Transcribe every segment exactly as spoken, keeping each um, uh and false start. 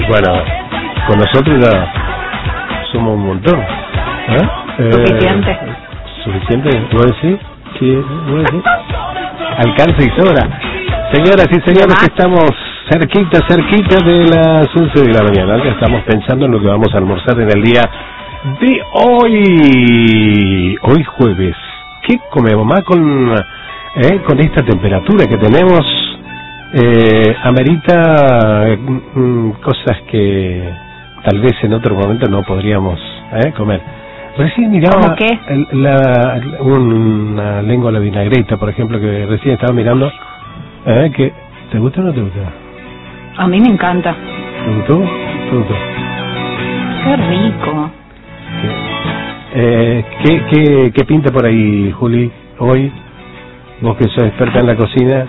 Bueno, con nosotros ya somos un montón. ¿Eh? Suficiente. Eh, ¿Suficiente? ¿Vos decís? Sí, ¿vos decís? Alcanza y sobra. Señoras y señores, estamos cerquita, cerquita de las once de la mañana. Ya estamos pensando en lo que vamos a almorzar en el día de hoy. Hoy jueves. ¿Qué comemos más con, eh, con esta temperatura que tenemos? Eh, amerita mm, cosas que tal vez en otro momento no podríamos eh, comer. Recién miraba qué? El, la, una lengua a la vinagreta, por ejemplo, que recién estaba mirando. Eh, que, ¿te gusta o no te gusta? A mí me encanta. ¿Te gustó? ¿Te gustó? Qué rico. Eh, ¿qué, qué, ¿Qué pinta por ahí, Juli, hoy? Vos que sos experta en la cocina.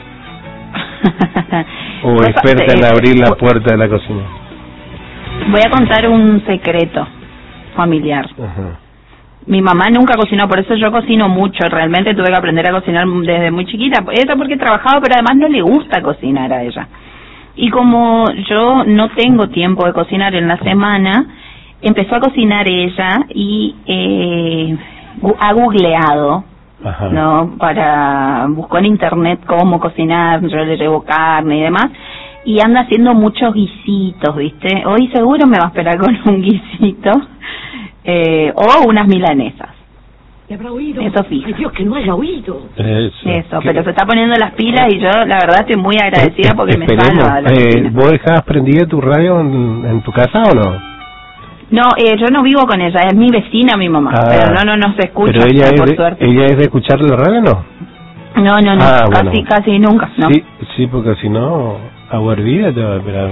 ¿O experta en abrir la puerta de la cocina? Voy a contar un secreto familiar. Ajá. Mi mamá nunca cocinó, por eso yo cocino mucho. Realmente tuve que aprender a cocinar desde muy chiquita. Ella porque trabajaba, pero además no le gusta cocinar a ella. Y como yo no tengo tiempo de cocinar en la semana, empezó a cocinar ella y eh, ha googleado, Ajá. ¿no? Para buscó en internet cómo cocinar, yo le llevo carne y demás, y anda haciendo muchos guisitos, ¿viste? Hoy seguro me va a esperar con un guisito eh, o unas milanesas. ¿Le habrá oído? Eso fijo. Ay, Dios, que no haya oído. Eso, Eso, ¿Qué? pero se está poniendo las pilas y yo la verdad estoy muy agradecida porque me Esperemos. salva la eh, cocina. ¿Vos dejabas prendida tu radio en, en tu casa o no? No, eh, yo no vivo con ella, es mi vecina mi mamá, Ah, pero no, no, no se escucha, pero ella por es de, suerte. ¿Ella es de escuchar la radio o no? No, no, no, Ah, casi, bueno. casi nunca, no. Sí, sí, porque si no, agua hervida te va a esperar.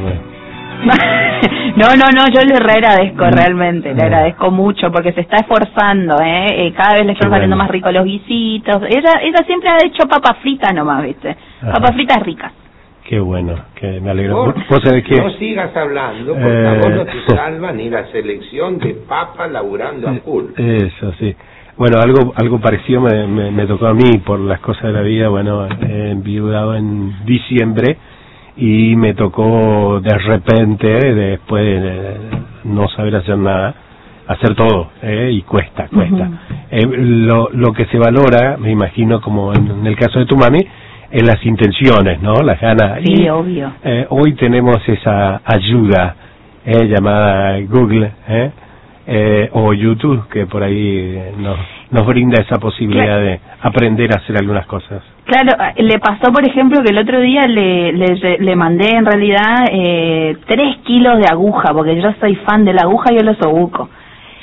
no, no, no, yo le re agradezco Mm. realmente, le Mm. agradezco mucho porque se está esforzando, ¿eh? eh cada vez le están Qué saliendo bueno. más ricos los guisitos. Ella ella siempre ha hecho papas fritas nomás, ¿viste? Ajá. Papas fritas ricas. Qué bueno, que me alegro. Vos, ¿Vos sabés qué? no sigas hablando, porque Eh. a vos no te salva ni la selección de papa laburando a full. Eso, sí. Bueno, algo algo parecido me, me, me tocó a mí por las cosas de la vida. Bueno, he enviudado en diciembre y me tocó de repente, después de no saber hacer nada, hacer todo, ¿eh? Y cuesta, cuesta. Uh-huh. eh, lo, lo que se valora, me imagino, como en, en el caso de tu mami, en las intenciones, ¿no? Las ganas. Sí, y, obvio. Eh, hoy tenemos esa ayuda eh, llamada Google eh, eh, o YouTube, que por ahí eh, nos, nos brinda esa posibilidad Claro. de aprender a hacer algunas cosas. Claro, le pasó, por ejemplo, que el otro día le le, le mandé en realidad eh, tres kilos de aguja, porque yo soy fan de la aguja y yo lo sobuco.